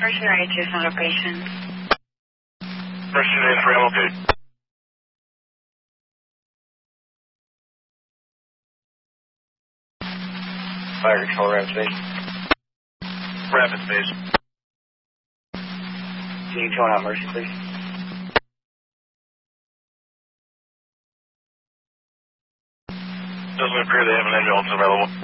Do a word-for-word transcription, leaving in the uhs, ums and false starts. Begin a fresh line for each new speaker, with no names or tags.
Person ready to on location.
Person ready for location. Fire control, rapid station. Rapid station. Can you tone out Mercy, please? Doesn't appear they have an ambulance available.